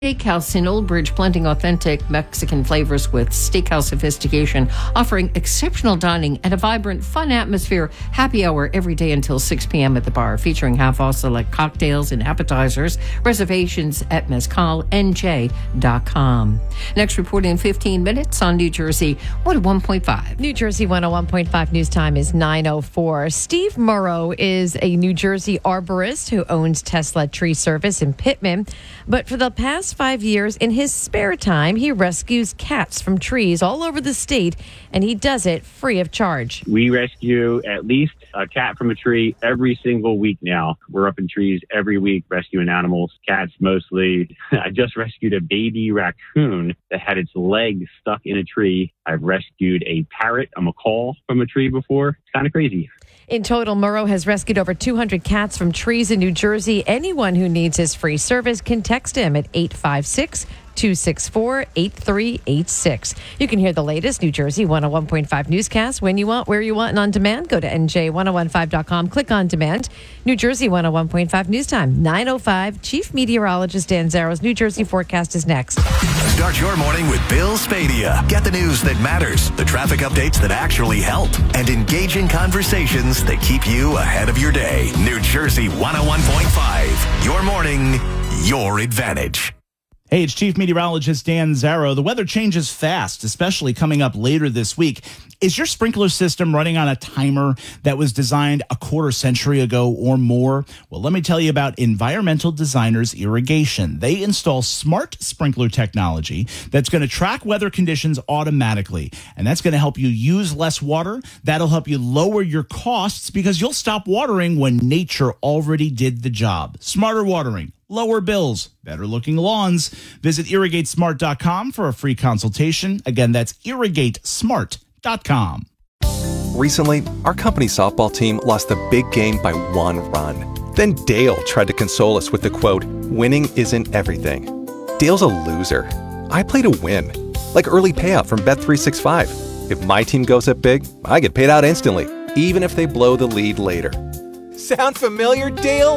Steakhouse in Old Bridge, blending authentic Mexican flavors with steakhouse sophistication, offering exceptional dining and a vibrant, fun atmosphere. Happy hour every day until 6 p.m. at the bar, featuring half-off select cocktails and appetizers. Reservations at mezcalnj.com. Next report in 15 minutes on New Jersey 101.5. New Jersey 101.5 news time is 9:04. Steve Murrow is a New Jersey arborist who owns Tesla Tree Service in Pittman. But for the past 5 years, in his spare time, he rescues cats from trees all over the state, and he does it free of charge. We rescue at least a cat from a tree every single week now. We're up in trees every week rescuing animals, cats mostly. I just rescued a baby raccoon that had its leg stuck in a tree. I've rescued a parrot, a macaw, from a tree before. It's kind of crazy. In total, Murrow has rescued over 200 cats from trees in New Jersey. Anyone who needs his free service can text him at 856-264-8386. You can hear the latest New Jersey 101.5 newscast when you want, where you want, and on demand. Go to nj1015.com, click on demand. New Jersey 101.5 news time, 9:05. Chief Meteorologist Dan Zarrow's New Jersey forecast is next. Start your morning with Bill Spadia. Get the news that matters, the traffic updates that actually help, and engaging conversations that keep you ahead of your day. New Jersey 101.5. Your morning, your advantage. Hey, it's Chief Meteorologist Dan Zarrow. The weather changes fast, especially coming up later this week. Is your sprinkler system running on a timer that was designed a quarter century ago or more? Well, let me tell you about Environmental Designers Irrigation. They install smart sprinkler technology that's going to track weather conditions automatically, and that's going to help you use less water. That'll help you lower your costs because you'll stop watering when nature already did the job. Smarter watering, lower bills, better looking lawns. Visit irrigatesmart.com for a free consultation. Again, that's irrigatesmart.com. Recently, our company softball team lost the big game by 1 run. Then Dale tried to console us with the quote, "Winning isn't everything." Dale's a loser. I play to win, like early payout from Bet365. If my team goes up big, I get paid out instantly, even if they blow the lead later. Sound familiar, Dale?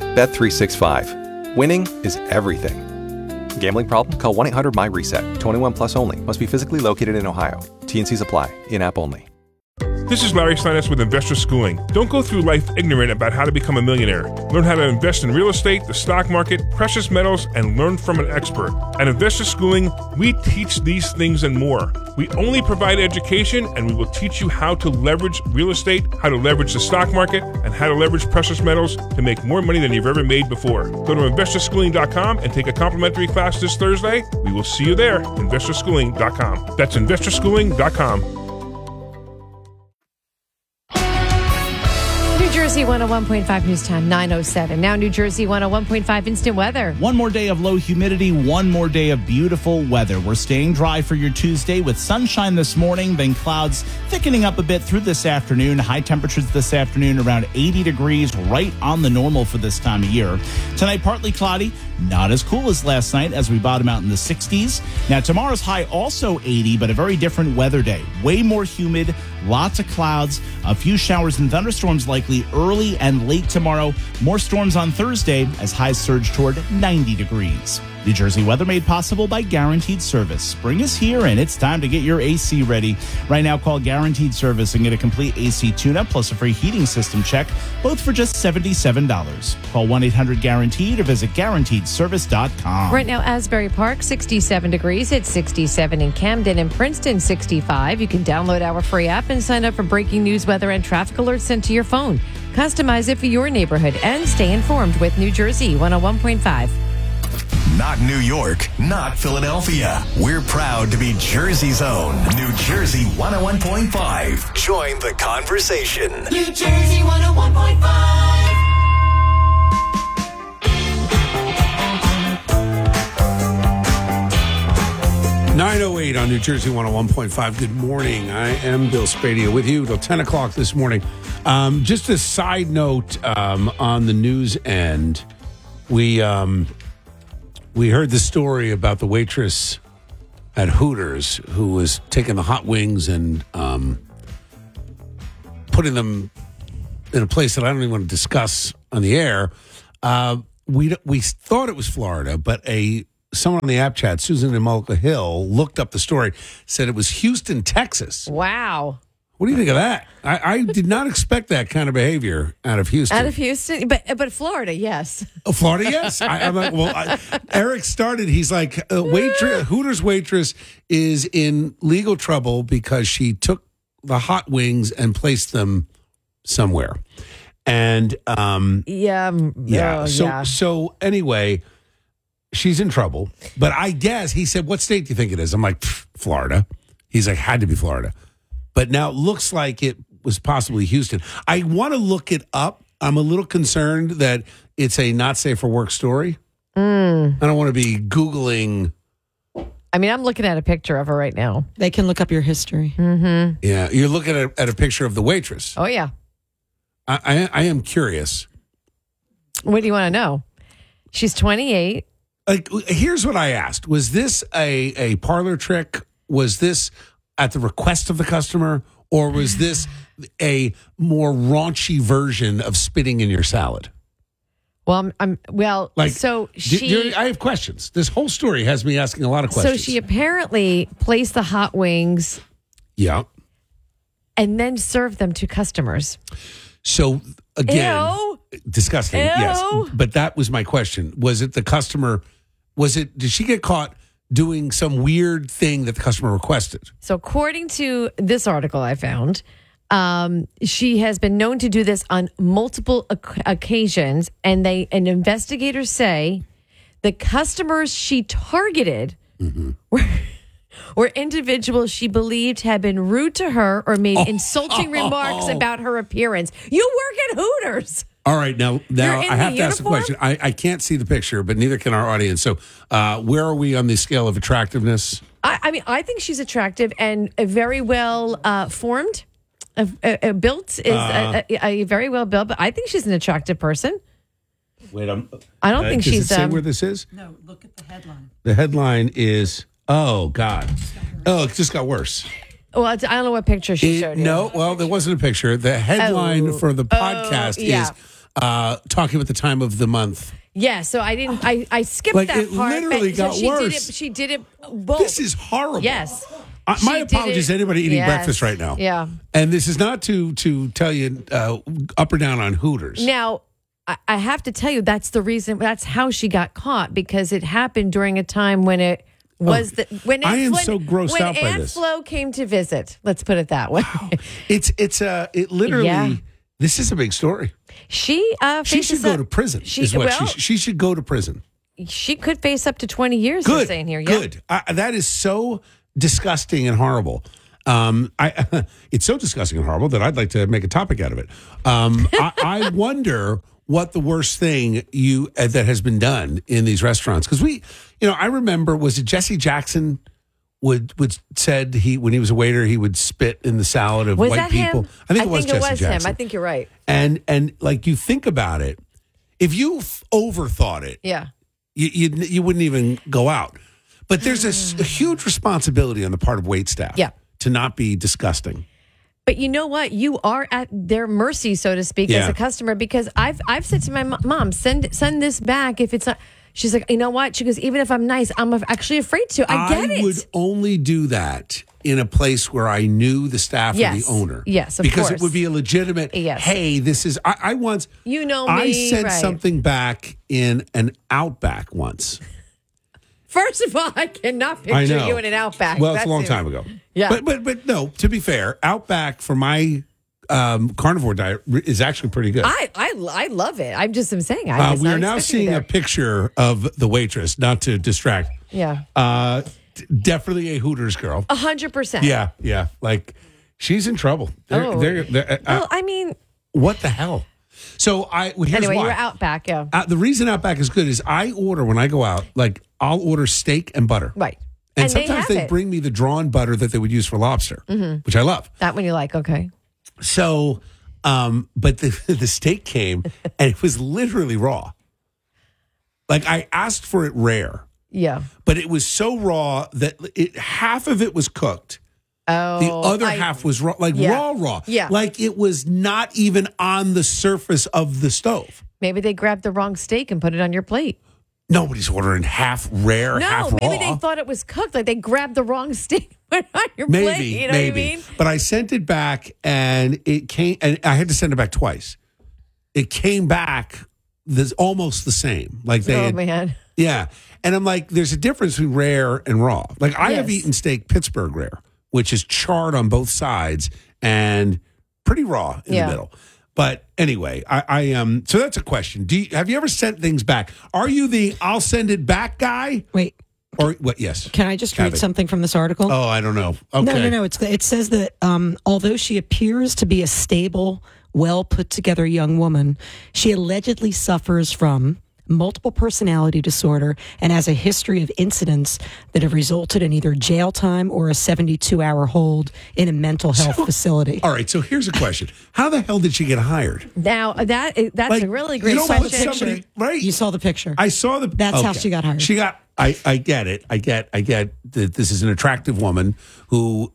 Bet365. Winning is everything. Gambling problem? Call 1-800-MY-RESET. 21 plus only. Must be physically located in Ohio. T&Cs apply. In-app only. This is Larry Steinitz with Investor Schooling. Don't go through life ignorant about how to become a millionaire. Learn how to invest in real estate, the stock market, precious metals, and learn from an expert. At Investor Schooling, we teach these things and more. We only provide education, and we will teach you how to leverage real estate, how to leverage the stock market, and how to leverage precious metals to make more money than you've ever made before. Go to investorschooling.com and take a complimentary class this Thursday. We will see you there. Investorschooling.com. That's investorschooling.com. New Jersey 101.5 news time, 9:07. Now New Jersey 101.5 instant weather. One more day of low humidity, one more day of beautiful weather. We're staying dry for your Tuesday with sunshine this morning, then clouds thickening up a bit through this afternoon. High temperatures this afternoon around 80 degrees, right on the normal for this time of year. Tonight, partly cloudy, not as cool as last night as we bottom out in the 60s. Now, tomorrow's high also 80, but a very different weather day. Way more humid, lots of clouds, a few showers and thunderstorms likely early and late tomorrow. More storms on Thursday as highs surge toward 90 degrees. New Jersey weather made possible by Guaranteed Service. Spring is here and it's time to get your AC ready. Right now, call Guaranteed Service and get a complete AC tune-up plus a free heating system check, both for just $77. Call 1-800-GUARANTEED or visit guaranteedservice.com. Right now, Asbury Park, 67 degrees. It's 67 in Camden and Princeton, 65. You can download our free app and sign up for breaking news, weather, and traffic alerts sent to your phone. Customize it for your neighborhood and stay informed with New Jersey 101.5. Not New York, not Philadelphia. We're proud to be Jersey's own. New Jersey 101.5. Join the conversation. New Jersey 101.5. .908 on New Jersey 101.5. Good morning. I am Bill Spadia with you till 10 o'clock this morning. Just a side note on the news end. We heard the story about the waitress at Hooters who was taking the hot wings and putting them in a place that I don't even want to discuss on the air. We thought it was Florida, but a someone on the app chat, Susan in Mullica Hill, looked up the story, said it was Houston, Texas. Wow. What do you think of that? I did not expect that kind of behavior out of Houston. Out of Houston, but Florida, yes. Oh, Florida, yes. I'm like, well, Eric started. He's like, Hooters waitress is in legal trouble because she took the hot wings and placed them somewhere, and yeah. So anyway, she's in trouble. But I guess he said, "What state do you think it is?" I'm like, Florida. He's like, had to be Florida. But now it looks like it was possibly Houston. I want to look it up. I'm a little concerned that it's a not safe for work story. I don't want to be Googling. I mean, I'm looking at a picture of her right now. They can look up your history. Mm-hmm. Yeah, you're looking at a picture of the waitress. Oh, yeah. I am curious. What do you want to know? She's 28. Like, here's what I asked. Was this a parlor trick? Was this at the request of the customer? Or was this a more raunchy version of spitting in your salad? Well, she. I have questions. This whole story has me asking a lot of questions. So she apparently placed the hot wings. Yeah. And then served them to customers. So again, Ew. Disgusting. Ew. Yes, but that was my question. Was it the customer? Did she get caught doing some weird thing that the customer requested? So according to this article I found, she has been known to do this on multiple occasions, and investigators say the customers she targeted were individuals she believed had been rude to her or made insulting remarks about her appearance. You work at Hooters. All right, now I have to ask the uniform? question. I can't see the picture, but neither can our audience. So, where are we on the scale of attractiveness? I mean, I think she's attractive and very well formed. Built is a very well built, but I think she's an attractive person. Wait, I don't think does she's. It say where this is? No, look at the headline. The headline is, oh God, oh, it just got worse. Well, I don't know what picture she showed you. No, well, there wasn't a picture. The headline for the podcast is talking about the time of the month. Yeah, so I didn't. I skipped Like, that it part. literally but got she worse. She did it both. This is horrible. Yes. My She did apologies to it- anybody eating yes. breakfast right now. Yeah. And this is not to tell you up or down on Hooters. Now, I have to tell you that's the reason. That's how she got caught, because it happened during a time when it was when I am so grossed out by Aunt this. Flo came to visit. Let's put it that way. It literally. Yeah. This is a big story. She should go to prison. She should go to prison. She could face up to 20 years. Good. They're saying here. Yeah. Good. That is so disgusting and horrible. It's so disgusting and horrible that I'd like to make a topic out of it. I wonder what the worst thing that has been done in these restaurants, because I remember, was it Jesse Jackson would said when he was a waiter he would spit in the salad of Was white that people. him? I think it was Jesse him. Jackson. I think you're right. And like, you think about it, if you overthought it, Yeah. you wouldn't even go out. But there's a huge responsibility on the part of waitstaff to not be disgusting. But you know what? You are at their mercy, so to speak, as a customer, because I've said to my mom, send this back if it's not. She's like, you know what? She goes, even if I'm nice, I'm actually afraid to. I get it. I would only do that in a place where I knew the staff or the owner. Yes, of because course. it would be a legitimate, hey, this is, I once, you know me, I sent right. something back in an Outback once. First of all, I cannot I picture know. you in an Outback. Well, it's a long time ago. Yeah. But no, to be fair, Outback for my carnivore diet is actually pretty good. I love it. I'm just saying. We are now seeing a picture of the waitress, not to distract. Yeah. Definitely a Hooters girl. 100%. Yeah. Like, she's in trouble. Well, I mean, what the hell? So here's anyway, why. you were Outback, yeah. The reason Outback is good is I order when I go out. Like, I'll order steak and butter. Right. And they sometimes have they it. bring me the drawn butter that they would use for lobster, which I love. That one you like, okay. So, but the steak came and it was literally raw. Like, I asked for it rare. Yeah. But it was so raw that half of it was cooked. Oh. The other half was raw, raw. Yeah. Like, it was not even on the surface of the stove. Maybe they grabbed the wrong steak and put it on your plate. Nobody's ordering half rare, half raw. No, maybe they thought it was cooked. Like they grabbed the wrong steak on your plate. You know what I mean? But I sent it back, and it came, and I had to send it back twice. It came back almost the same. Like they man. Yeah. And I'm like, there's a difference between rare and raw. Like I have Yes. eaten steak Pittsburgh rare, which is charred on both sides and pretty raw in the middle. But anyway, I so that's a question. Have you ever sent things back? Are you the I'll send it back guy? Wait. Or what? Yes. Can I just read something from this article? Oh, I don't know. Okay. No. It says that although she appears to be a stable, well put together young woman, she allegedly suffers from multiple personality disorder and has a history of incidents that have resulted in either jail time or a 72-hour hold in a mental health facility. All right, so here's a question. How the hell did she get hired? Now, that's a really great question. Right? You saw the picture. I saw the That's how she got hired. She got I get it. I get that this is an attractive woman who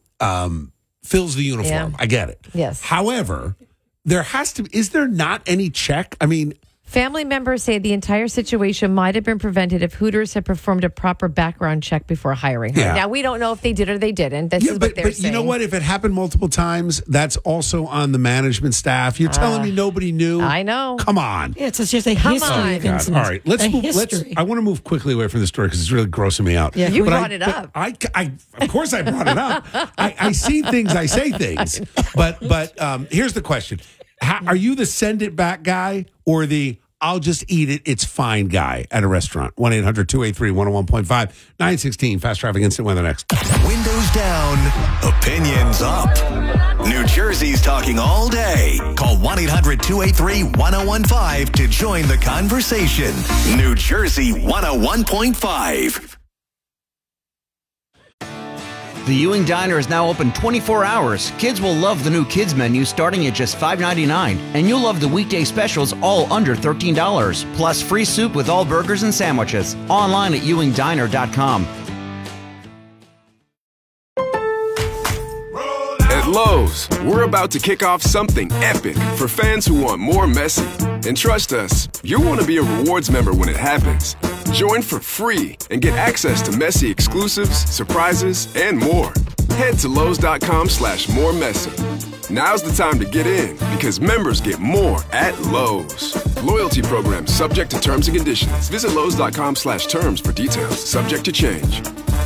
fills the uniform. Yeah. I get it. Yes. However, is there not any check? I mean, Family members say the entire situation might have been prevented if Hooters had performed a proper background check before hiring her. Yeah. Now, we don't know if they did or they didn't. This is what they're saying. You know what? If it happened multiple times, that's also on the management staff. You're telling me nobody knew? I know. Come on. Yeah, it's just a history of incidents. All right, let's move. I want to move quickly away from the story because it's really grossing me out. Yeah, you brought it up. Of course, I brought it up. I see things. I say things. But here's the question: are you the send it back guy or the I'll just eat it, it's fine guy at a restaurant? 1-800-283-101.5, 916, Fast Traffic Instant Weather next. Windows down, opinions up. New Jersey's talking all day. Call 1-800-283-1015 to join the conversation. New Jersey 101.5. The Ewing Diner is now open 24 hours. Kids will love the new kids menu starting at just $5.99. And you'll love the weekday specials all under $13. Plus free soup with all burgers and sandwiches. Online at ewingdiner.com. At Lowe's, we're about to kick off something epic for fans who want more Messi. And trust us, you'll want to be a rewards member when it happens. Join for free and get access to Messi exclusives, surprises, and more. Head to Lowe's.com/moremessy. Now's the time to get in because members get more at Lowe's. Loyalty program subject to terms and conditions. Visit Lowe's.com/terms for details. Subject to change.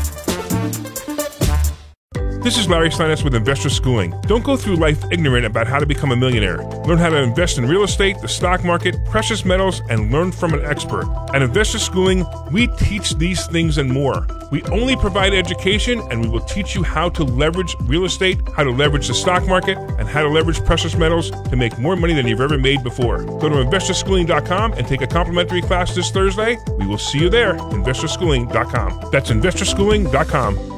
This is Larry Steinitz with Investor Schooling. Don't go through life ignorant about how to become a millionaire. Learn how to invest in real estate, the stock market, precious metals, and learn from an expert. At Investor Schooling, we teach these things and more. We only provide education, and we will teach you how to leverage real estate, how to leverage the stock market, and how to leverage precious metals to make more money than you've ever made before. Go to investorschooling.com and take a complimentary class this Thursday. We will see you there. Investorschooling.com. That's investorschooling.com.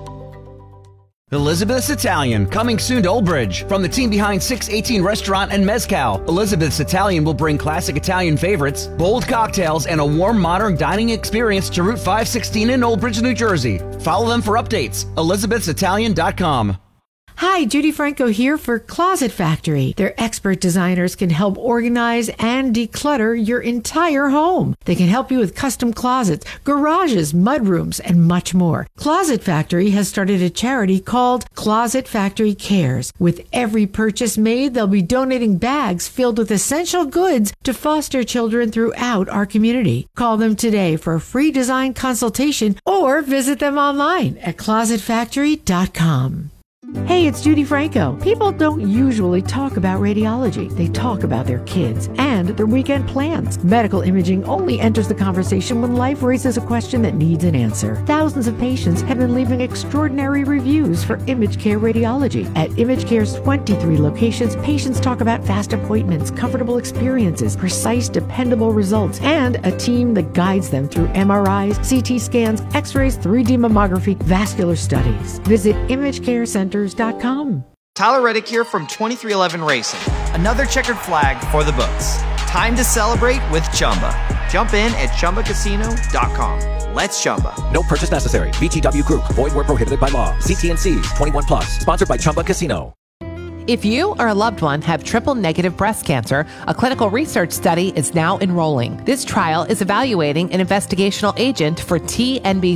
Elizabeth's Italian, coming soon to Old Bridge. From the team behind 618 Restaurant and Mezcal, Elizabeth's Italian will bring classic Italian favorites, bold cocktails, and a warm, modern dining experience to Route 516 in Old Bridge, New Jersey. Follow them for updates. Elizabeth'sItalian.com. Hi, Judy Franco here for Closet Factory. Their expert designers can help organize and declutter your entire home. They can help you with custom closets, garages, mudrooms, and much more. Closet Factory has started a charity called Closet Factory Cares. With every purchase made, they'll be donating bags filled with essential goods to foster children throughout our community. Call them today for a free design consultation or visit them online at closetfactory.com. Hey, it's Judy Franco. People don't usually talk about radiology. They talk about their kids and their weekend plans. Medical imaging only enters the conversation when life raises a question that needs an answer. Thousands of patients have been leaving extraordinary reviews for Image Care Radiology. At Image Care's 23 locations, patients talk about fast appointments, comfortable experiences, precise, dependable results, and a team that guides them through MRIs, CT scans, X-rays, 3D mammography, vascular studies. Visit ImageCareCenter.com. Tyler Reddick here from 2311 Racing. Another checkered flag for the books. Time to celebrate with Chumba. Jump in at ChumbaCasino.com. Let's Chumba. No purchase necessary. VGW Group. Void where prohibited by law. See T&Cs. 21+. Sponsored by Chumba Casino. If you or a loved one have triple-negative breast cancer, a clinical research study is now enrolling. This trial is evaluating an investigational agent for TNBC